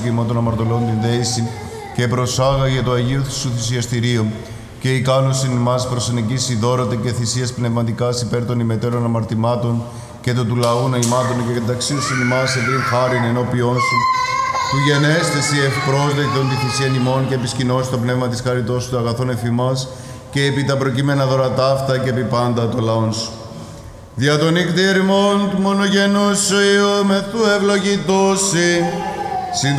και ημών των αμαρτωλών την δέηση και προσάγαγε το Αγίου σου θυσιαστηρίο και ικάνωσιν ημάς προσενεκίσει δώρωτε και θυσίες πνευματικάς υπέρ των ημετέρων αμαρτημάτων και το του λαού να ημάτων και καταξίωσιν ημάς ευρύν χάριν ενώπιόν σου του γενέστεση ευπρόσδεκτον τη θυσίαν ημών και επισκηνώσει το πνεύμα της χαριτός σου το αγαθόν εφημάς και επί τα προκείμενα δωρατά αυτά και επί πάντα το λαόν σου. Δια τον νύκτηρμόν του μονογενούς σου Υιού με του ευλογητώσει